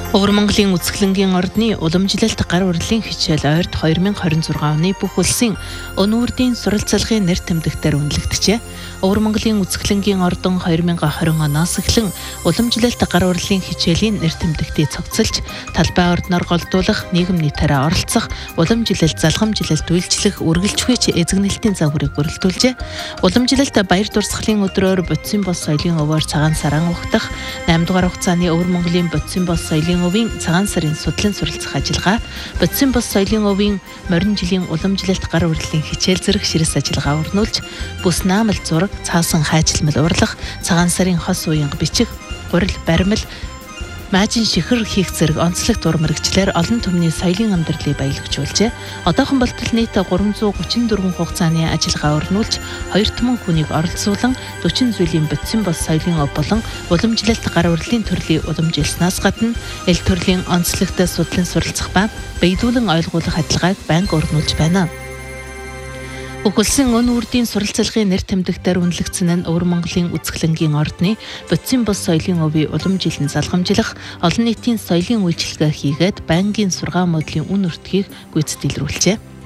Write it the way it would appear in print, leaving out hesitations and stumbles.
Өвөр Монголын үзэсгэлэнгийн ордны уламжлалт гар урлагийн хичээл ойрт 2026 оны бүх улсын өнүүрдийн суралцлагын нэр тэмдэгтээр үнэлэгдэжээ. Өвөр Монголын үзэсгэлэнгийн ордон 2020 оноос эхлэн уламжлалт гар урлагийн хичээлийн нэр тэмдэгтийг цогцолж, талбай ордноор голдуулах, нийгэм нийтээрээ оролцох, уламжлалт, залгамжлалт, үйлчлэх, үргэлжлүүлж эзэгнэлтийн загварыг өргөдүүлжээ. Уламжлалт баяр дурсгалын өдрөөр бодисын бос соёлын өвөөр цагаан саран угтах, 8 дугаар хугацааны Өвөр Монголын бодисын бос соёлын өвийн цагаан сарын судлан суралцах ажиллагаа, бодисын бос соёлын өвийн морин жилийн уламжлалт гар урлагийн хичээл зэрэг ширээс ажиллагаа өрнүүлж, бүс наамал зураг, цаасан хайчилмал урлах, цагаан сарын хос уянга бичих, гурил баримл, маажин шихэр хийх зэрэг онцлог дур мэрэгчлэр олон түмний соёлын амьдралыг баялагжуулжээ. Одоохон болтол нийт 334 хугацааны ажиллагаа өрнүүлж, 2 түмэн хүнийг оролцуулан 40 зүйлийн бодисын бос соёлын өв болон уламжлалт гар урлагийн төрлийг уламжилснаас гадна эл төрлийн онцлогтой судлан суралцах ба биелүүлэн ойлгуулах ажиллагааг байнга өрнүүлж байна. Бүх улсын өнүүрдийн суралцлагын нэр тэмдэгтээр үнэлэгдсэн нь Өвөр Монголын үзэсгэлэнгийн ордны бодисын бос соёлын өвийг уламжилан залгамжлах, олон нийтийн соёлын үйлчилгээ хийгээд байнгын сургаан модлийн үн өртгийг гүйцэтгэлрүүлжээ.